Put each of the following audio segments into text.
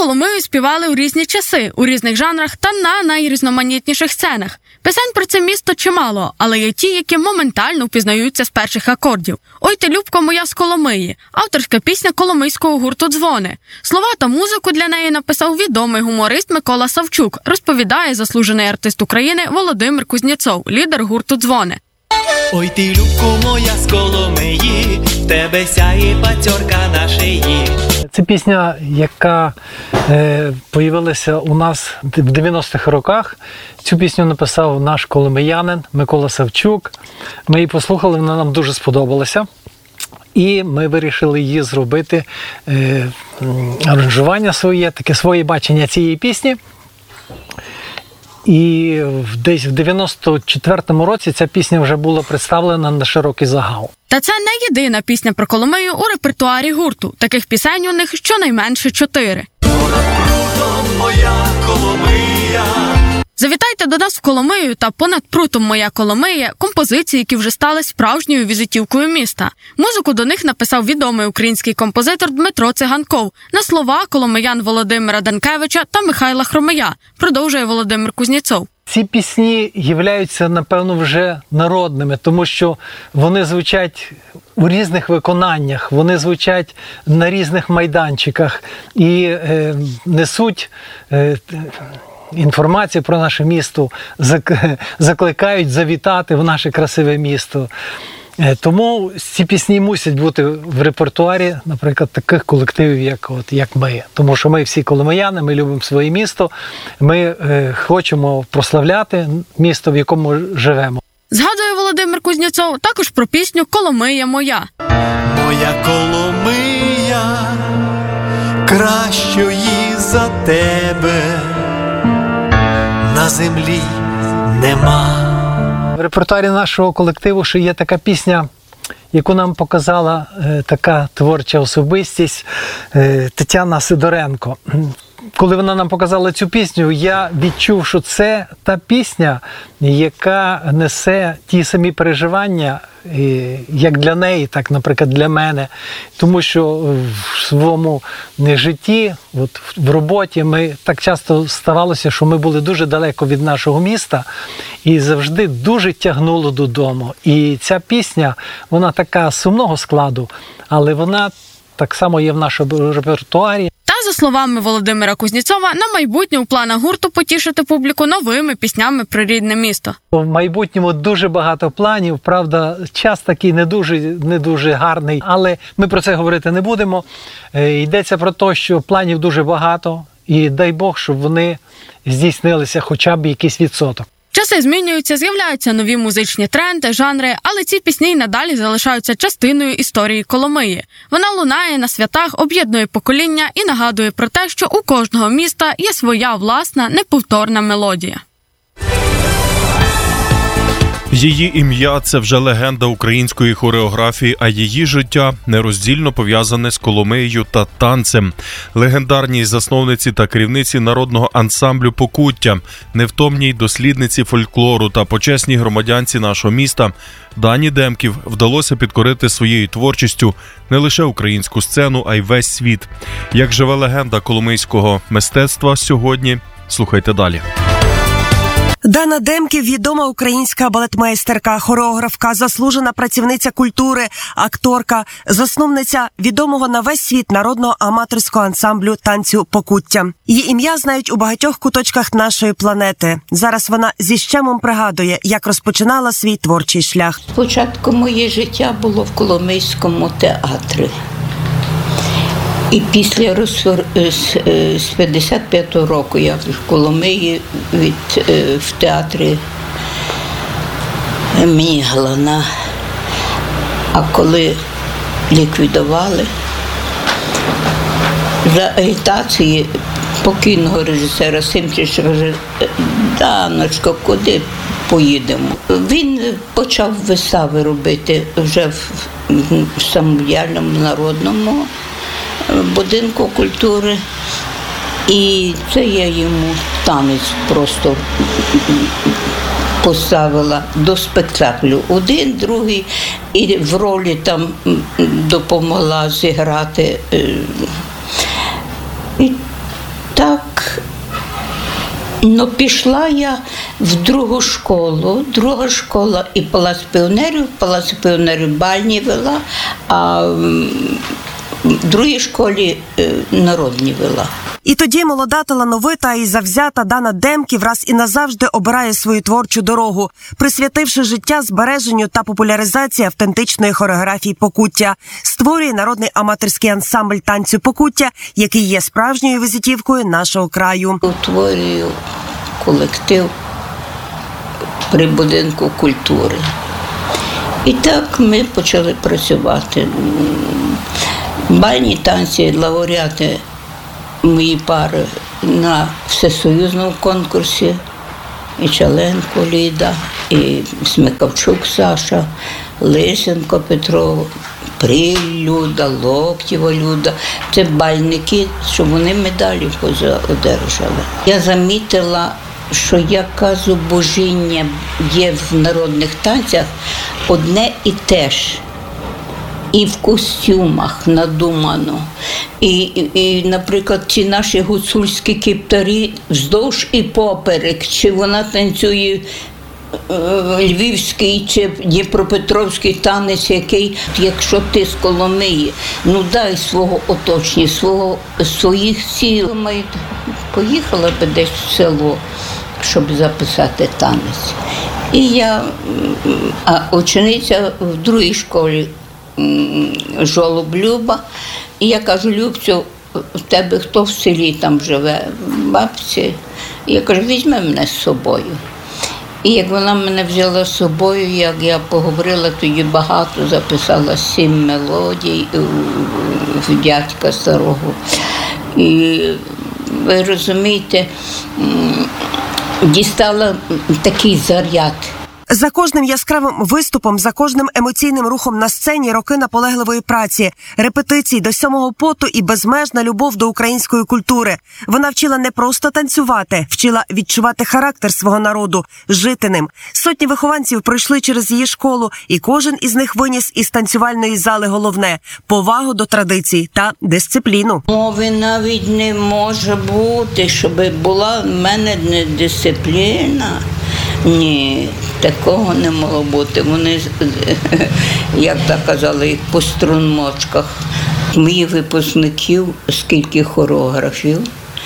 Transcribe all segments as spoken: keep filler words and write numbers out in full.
Коломию співали у різні часи, у різних жанрах та на найрізноманітніших сценах. Пісень про це місто чимало, але є ті, які моментально впізнаються з перших акордів. «Ой ти, Любко моя з Коломиї» – авторська пісня коломийського гурту «Дзвони». Слова та музику для неї написав відомий гуморист Микола Савчук, розповідає заслужений артист України Володимир Кузнєцов, лідер гурту «Дзвони». Ой ти, Любко моя з Коломиї, в тебе сяє пацьорка на шиї. Це пісня, яка е, появилася у нас в дев'яностих роках. Цю пісню написав наш коломиянин Микола Савчук. Ми її послухали, вона нам дуже сподобалася. І ми вирішили її зробити, е, аранжування своє, таке своє бачення цієї пісні. І десь в дев'яносто четвертому році ця пісня вже була представлена на широкий загал. Та це не єдина пісня про Коломию у репертуарі гурту. Таких пісень у них щонайменше чотири. Завітайте до нас в Коломию та «Понад прутом моя Коломия» – композиції, які вже стали справжньою візитівкою міста. Музику до них написав відомий український композитор Дмитро Циганков на слова коломиян Володимира Данкевича та Михайла Хромия, продовжує Володимир Кузнєцов. Ці пісні являються, напевно, вже народними, тому що вони звучать у різних виконаннях, вони звучать на різних майданчиках і е, несуть е, інформацію про наше місто, закликають завітати в наше красиве місто. Тому ці пісні мусять бути в репертуарі, наприклад, таких колективів, як, от, як ми. Тому що ми всі коломияни, ми любимо своє місто, ми е, хочемо прославляти місто, в якому живемо. Згадує Володимир Кузнєцов також про пісню «Коломия моя». Моя Коломия, кращої за тебе на землі нема. В репертуарі нашого колективу ще є така пісня, яку нам показала е, така творча особистість е, Тетяна Сидоренко. Коли вона нам показала цю пісню, я відчув, що це та пісня, яка несе ті самі переживання, як для неї, так, наприклад, для мене. Тому що в своєму житті, от, в роботі, ми так часто ставалося, що ми були дуже далеко від нашого міста і завжди дуже тягнуло додому. І ця пісня, вона така сумного складу, але вона так само є в нашому репертуарі. Та, за словами Володимира Кузнєцова, на майбутнє у планах гурту потішити публіку новими піснями про рідне місто. В майбутньому дуже багато планів, правда, час такий не дуже, не дуже гарний, але ми про це говорити не будемо. Е, йдеться про те, що планів дуже багато, і дай Бог, щоб вони здійснилися хоча б якийсь відсоток. Часи змінюються, з'являються нові музичні тренди, жанри, але ці пісні й надалі залишаються частиною історії Коломиї. Вона лунає на святах, об'єднує покоління і нагадує про те, що у кожного міста є своя власна, неповторна мелодія. Її ім'я – це вже легенда української хореографії, а її життя нероздільно пов'язане з Коломиєю та танцем. Легендарній засновниці та керівниці народного ансамблю «Покуття», невтомній дослідниці фольклору та почесній громадянці нашого міста Дані Демків вдалося підкорити своєю творчістю не лише українську сцену, а й весь світ. Як живе легенда коломийського мистецтва сьогодні, слухайте далі. Дана Демків – відома українська балетмейстерка, хореографка, заслужена працівниця культури, акторка, засновниця відомого на весь світ народного аматорського ансамблю танцю «Покуття». Її ім'я знають у багатьох куточках нашої планети. Зараз вона зі щемом пригадує, як розпочинала свій творчий шлях. Спочатку моє життя було в Коломийському театрі. І після розфор... з п'ятдесят п'ятого року я в Коломиї від... в театрі Міглана. А коли ліквідували, за агітації покійного режисера Симчича каже: «Даночко, куди поїдемо?» Він почав вистави робити вже в самодіяльному народному будинку культури, і це я йому танець просто поставила до спектаклю. Один, другий, і в ролі там допомогла зіграти. І Ну, пішла я в другу школу. Друга школа і Палац піонерів. Палац піонерів бальні вела, а в другій школі народні вела. І тоді молода, талановита і завзята Дана Демків раз і назавжди обирає свою творчу дорогу, присвятивши життя збереженню та популяризації автентичної хореографії Покуття. Створює народний аматорський ансамбль танцю Покуття, який є справжньою візитівкою нашого краю. Утворюю колектив при будинку культури. І так ми почали працювати. Бальні танці, лауреати мої пари на всесоюзному конкурсі, і Чаленко Ліда, і Смикавчук Саша, Лисенко Петро, Приль Люда, Локтєва Люда. Це бальники, щоб вони медалі одержали. Я замітила, що яке зубожіння є в народних танцях одне і те ж. І в костюмах надумано. І, і, і, наприклад, ці наші гуцульські кептарі вздовж і поперек, чи вона танцює е, львівський чи дніпропетровський танець, який, якщо ти з Коломиї, ну дай свого оточення, свого, своїх сіл. Поїхала би десь в село, щоб записати танець. І я, а учениця в другій школі, Жолоб Люба. І я кажу: Любцю, в тебе хто в селі там живе? Бабці. І я кажу: візьми мене з собою. І як вона мене взяла з собою, як я поговорила, тоді багато записала сім мелодій в дядька старого. І ви розумієте, дістала такий заряд. За кожним яскравим виступом, за кожним емоційним рухом на сцені роки наполегливої праці, репетицій до сьомого поту і безмежна любов до української культури. Вона вчила не просто танцювати, вчила відчувати характер свого народу, жити ним. Сотні вихованців пройшли через її школу, і кожен із них виніс із танцювальної зали головне – повагу до традицій та дисципліну. Мови навіть не може бути, щоб була в мене не дисципліна. Ні, такого не могло бути. Вони, як так казали, їх по струнмочках. Моїх випускників, скільки хореографів.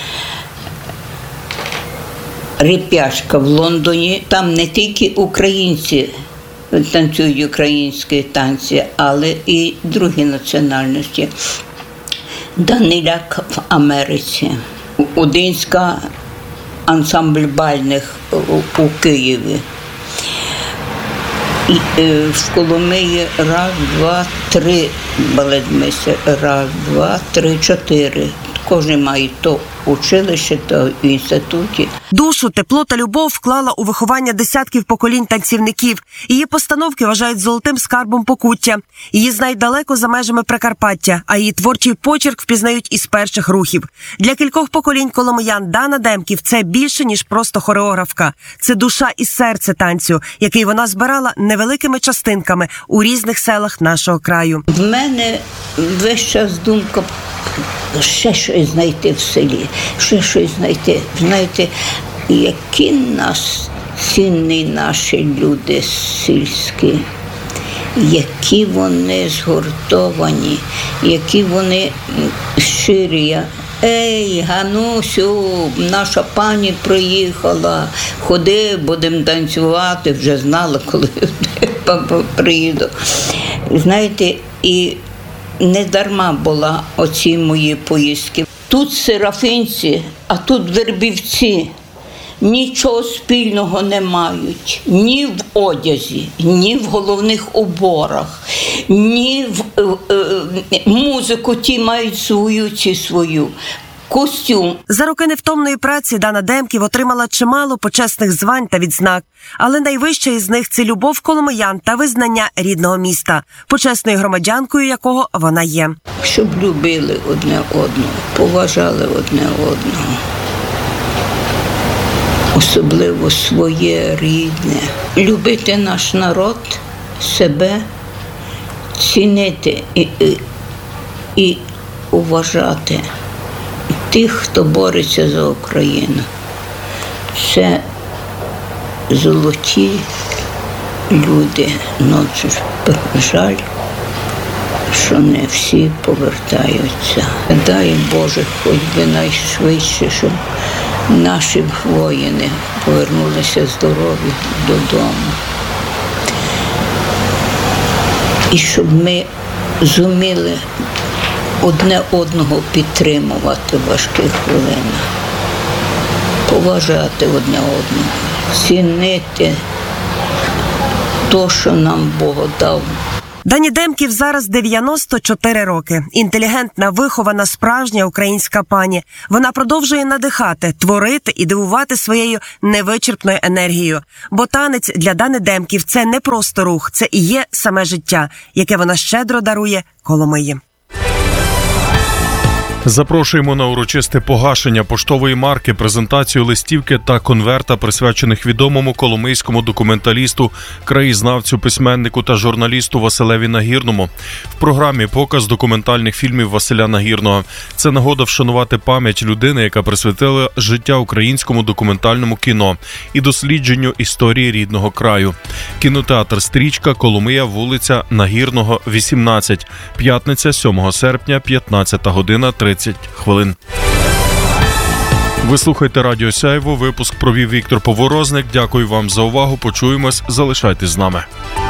Реп'яшка в Лондоні. Там не тільки українці танцюють українські танці, але і другі національності. Даниляк в Америці. Удинська ансамбль бальних у Києві. І, е, в Коломиї раз, два, три балетмейстери. Раз, два, три, чотири. Кожен має то училище, то в інституті. Душу, тепло та любов вклала у виховання десятків поколінь танцівників. Її постановки вважають золотим скарбом Покуття. Її знають далеко за межами Прикарпаття, а її творчий почерк впізнають із перших рухів. Для кількох поколінь коломиян Дана Демків – це більше, ніж просто хореографка. Це душа і серце танцю, який вона збирала невеликими частинками у різних селах нашого краю. В мене весь час думка ще щось знайти в селі, ще щось знайти. Знаєте, які нас цінні наші люди сільські, які вони згуртовані, які вони щирі. Ей, Ганусю, наша пані приїхала, ходи, будемо танцювати, вже знала, коли приїду. Знаєте, і не дарма була оці мої поїздки. Тут серафинці, а тут вербівці. Нічого спільного не мають ні в одязі, ні в головних уборах, ні в е, е, музику ті мають свою ці свою. Костюм. За роки невтомної праці Дана Демків отримала чимало почесних звань та відзнак. Але найвища із них – це любов коломиян та визнання рідного міста, почесною громадянкою якого вона є. Щоб любили одне одного, поважали одне одного. Особливо своє рідне. Любити наш народ, себе, цінити і, і, і уважати тих, хто бореться за Україну. Це золоті люди, ну це ж жаль, що не всі повертаються. Дай Боже, хоч би найшвидше, щоб наші воїни повернулися здорові додому. І щоб ми зуміли одне одного підтримувати в важких хвилинах, поважати одне одного, цінити те, що нам Бог дав. Дані Демків зараз дев'яносто чотири роки. Інтелігентна, вихована, справжня українська пані. Вона продовжує надихати, творити і дивувати своєю невичерпною енергією. Бо танець для Дани Демків – це не просто рух, це і є саме життя, яке вона щедро дарує Коломиї. Запрошуємо на урочисте погашення поштової марки, презентацію листівки та конверта, присвячених відомому коломийському документалісту, краєзнавцю, письменнику та журналісту Василеві Нагірному. В програмі показ документальних фільмів Василя Нагірного. Це нагода вшанувати пам'ять людини, яка присвятила життя українському документальному кіно і дослідженню історії рідного краю. Кінотеатр «Стрічка», Коломия, вулиця Нагірного, вісімнадцять. П'ятниця, сьомого серпня, п'ятнадцята година тридцять хвилин. Ви слухаєте Радіо Сяйво. Випуск провів Віктор Поворозник. Дякую вам за увагу. Почуємось. Залишайтесь з нами.